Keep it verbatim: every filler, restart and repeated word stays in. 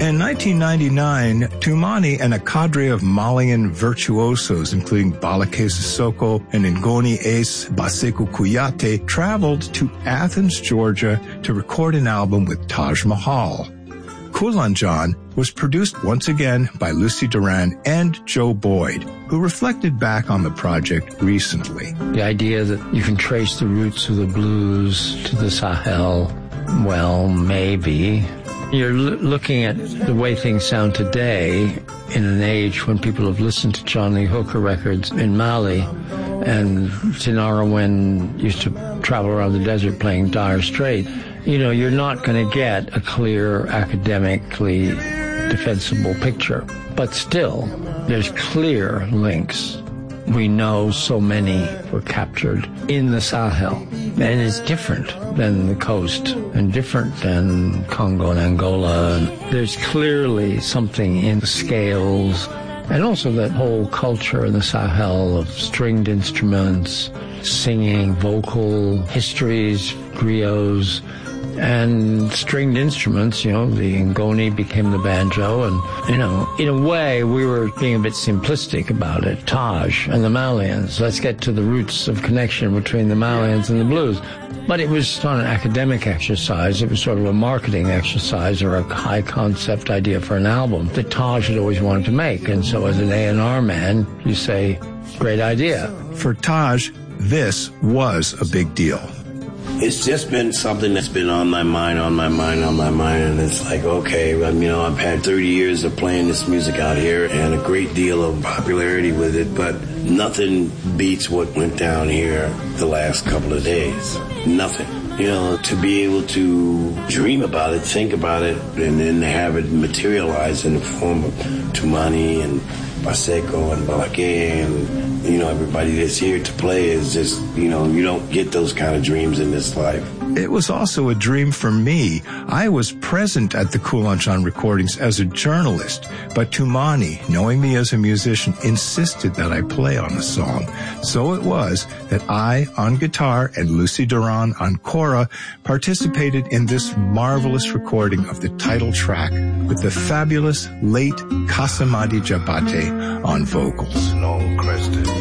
In nineteen ninety-nine, Toumani and a cadre of Malian virtuosos, including Balake Sissoko and Ngoni Ace Baseku Kuyate, traveled to Athens, Georgia to record an album with Taj Mahal. Kulanjan was produced once again by Lucy Duran and Joe Boyd, who reflected back on the project recently. The idea that you can trace the roots of the blues to the Sahel, well, maybe. You're l- looking at the way things sound today in an age when people have listened to John Lee Hooker records in Mali, and Tinara Wen used to travel around the desert playing Dire Straits. You know, you're not going to get a clear, academically defensible picture. But still, there's clear links. We know so many were captured in the Sahel. And it's different than the coast and different than Congo and Angola. And there's clearly something in the scales and also that whole culture in the Sahel of stringed instruments, singing, vocal histories, griots, and stringed instruments. You know, the Ngoni became the banjo, and, you know, in a way, we were being a bit simplistic about it. Taj and the Malians. Let's get to the roots of connection between the Malians and the blues. But it was not an academic exercise. It was sort of a marketing exercise or a high-concept idea for an album that Taj had always wanted to make. And so as an A and R man, you say, great idea. For Taj, this was a big deal. It's just been something that's been on my mind, on my mind, on my mind, and it's like, okay, well, you know, I've had thirty years of playing this music out here and a great deal of popularity with it, but nothing beats what went down here the last couple of days. Nothing. You know, to be able to dream about it, think about it, and then have it materialize in the form of Toumani and Baseku and Balake and, you know, everybody that's here to play is just, you know, you don't get those kind of dreams in this life. It was also a dream for me. I was present at the Kulanjan recordings as a journalist, but Toumani, knowing me as a musician, insisted that I play on the song. So it was that I, on guitar, and Lucy Duran on kora, participated in this marvelous recording of the title track with the fabulous late Kasamadi Jabate on vocals. Long crested.